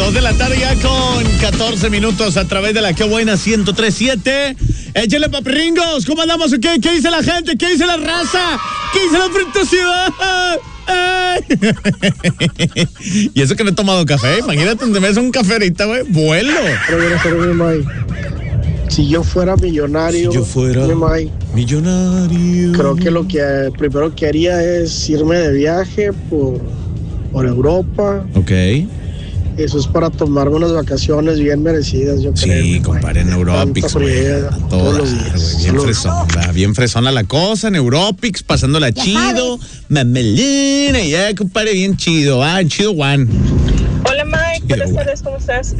2 de la tarde ya con 14 minutos a través de la Que Buena 103.7. Échale, papirringos, ¿cómo andamos? ¿Qué dice la gente? ¿Qué dice la raza? ¿Qué dice la fritosidad? Y eso que no he tomado café, imagínate donde me des un café ahorita, güey, vuelo. Si yo fuera millonario, millonario, creo que lo que primero que haría es irme de viaje por Europa. Ok. Eso es para tomarme unas vacaciones bien merecidas, yo creo. Sí, compadre, en Europix, güey. Todos los días. Bien fresona la cosa, en Europix, pasándola chido, mamelina, ya, compadre, bien chido, chido, Juan. Hola, Mike, buenas tardes, ¿cómo estás?